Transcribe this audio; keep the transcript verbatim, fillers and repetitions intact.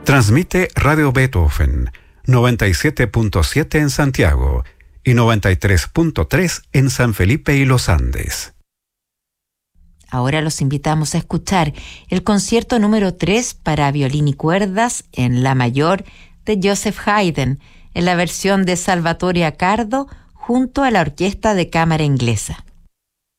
Transmite Radio Beethoven, noventa y siete punto siete en Santiago y noventa y tres punto tres en San Felipe y Los Andes. Ahora los invitamos a escuchar el concierto número tres para violín y cuerdas en la mayor de Joseph Haydn, en la versión de Salvatore Accardo junto a la Orquesta de Cámara Inglesa.